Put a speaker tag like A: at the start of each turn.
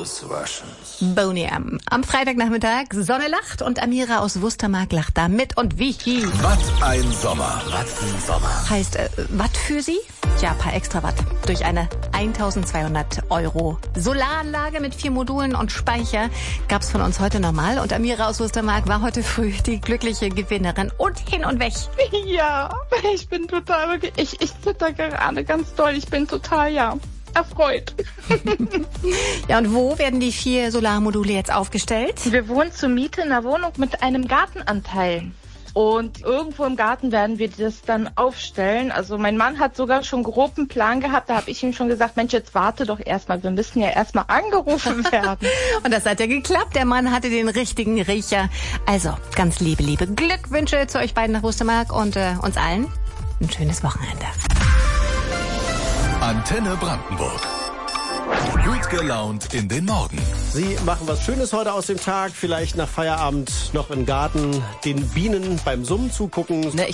A: Boney M. Am Freitagnachmittag, Sonne lacht und Amira aus Wustermark lacht da mit und wie.
B: Was ein Sommer.
A: Heißt, Watt für Sie? Tja, paar extra Watt. Durch eine 1.200 € Solaranlage mit 4 Modulen und Speicher gab's von uns heute nochmal. Und Amira aus Wustermark war heute früh die glückliche Gewinnerin und hin und weg.
C: Ja, ich bin total, ich zitter gerade ganz doll. Ich bin total, erfreut.
A: Ja, und wo werden die 4 Solarmodule jetzt aufgestellt?
C: Wir wohnen zur Miete in einer Wohnung mit einem Gartenanteil. Und irgendwo im Garten werden wir das dann aufstellen. Also mein Mann hat sogar schon grob einen Plan gehabt. Da habe ich ihm schon gesagt, Mensch, jetzt warte doch erstmal. Wir müssen ja erstmal angerufen werden.
A: Und das hat ja geklappt. Der Mann hatte den richtigen Riecher. Also, ganz liebe Glückwünsche zu euch beiden nach Wustermark und uns allen ein schönes Wochenende.
B: Antenne Brandenburg. Gut gelaunt in den Morgen.
D: Sie machen was Schönes heute aus dem Tag. Vielleicht nach Feierabend noch im Garten den Bienen beim Summen zugucken.